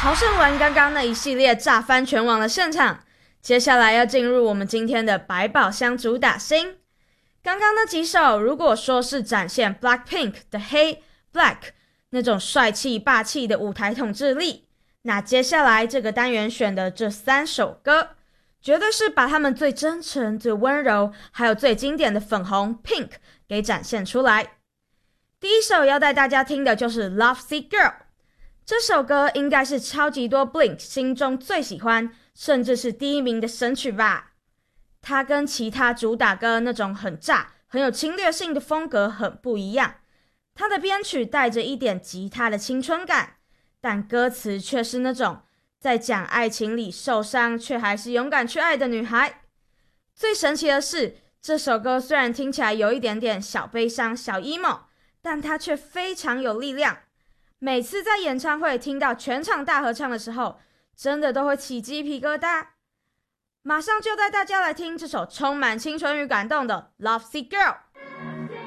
好胜完刚刚那一系列炸翻全网的现场，接下来要进入我们今天的百宝箱主打星。刚刚那几首如果说是展现 Blackpink 的黑 Black 那种帅气霸气的舞台统治力，那接下来这个单元选的这3首歌绝对是把他们最真诚最温柔还有最经典的粉红 Pink 给展现出来。第一首要带大家听的就是 Lovesick Girl，这首歌应该是超级多 Blink 心中最喜欢甚至是第1名的神曲吧。它跟其他主打歌那种很炸很有侵略性的风格很不一样，它的编曲带着一点吉他的青春感，但歌词却是那种在讲爱情里受伤却还是勇敢去爱的女孩。最神奇的是，这首歌虽然听起来有一点点小悲伤小 emo， 但它却非常有力量。每次在演唱会听到全场大合唱的时候，真的都会起鸡皮疙瘩。马上就带大家来听这首充满青春与感动的 Lovesick Girl。